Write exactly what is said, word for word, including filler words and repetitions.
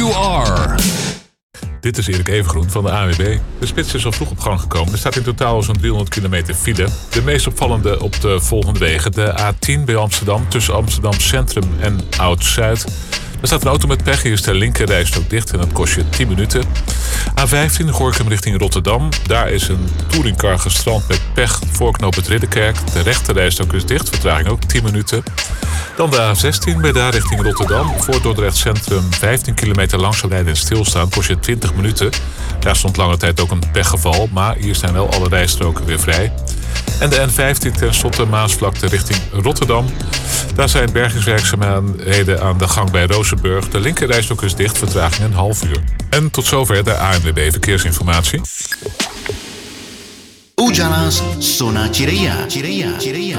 you are. Dit is Erik Evengroen van de A N W B. De spits is al vroeg op gang gekomen. Er staat in totaal zo'n driehonderd kilometer file. De meest opvallende op de volgende wegen. De A tien bij Amsterdam tussen Amsterdam Centrum en Oud-Zuid. Er staat een auto met pech. Hier is de linkerrijstrook dicht en dat kost je tien minuten. A vijftien Gorinchem richting Rotterdam. Daar is een touringcar gestrand met pech voor knooppunt Ridderkerk. De rechterrijstrook is dicht. Vertraging ook tien minuten. Dan de A zestien bij daar richting Rotterdam. Voor Dordrecht Centrum vijftien kilometer langzaam rijden en stilstaan kost je twintig minuten. Daar stond lange tijd ook een pechgeval, maar hier zijn wel alle rijstroken weer vrij. En de N vijftien ten slotte Maasvlakte richting Rotterdam. Daar zijn bergingswerkzaamheden aan de gang bij Rozenburg. De linkerrijstrook is dicht, vertraging een half uur. En tot zover de A N W B Verkeersinformatie. Ujala's Sona Cireia. Cireia. Cireia.